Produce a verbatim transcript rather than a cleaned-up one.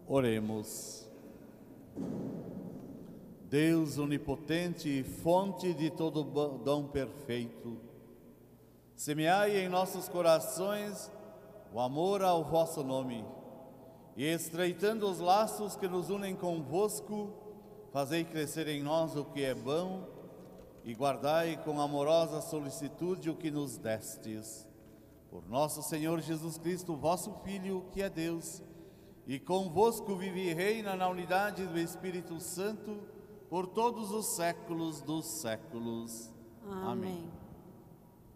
Oremos. Deus onipotente e fonte de todo dom perfeito, semeai em nossos corações o amor ao vosso nome, e estreitando os laços que nos unem convosco, fazei crescer em nós o que é bom, e guardai com amorosa solicitude o que nos destes. Por nosso Senhor Jesus Cristo, vosso Filho, que é Deus, e convosco vive e reina na unidade do Espírito Santo, por todos os séculos dos séculos. Amém. Amém.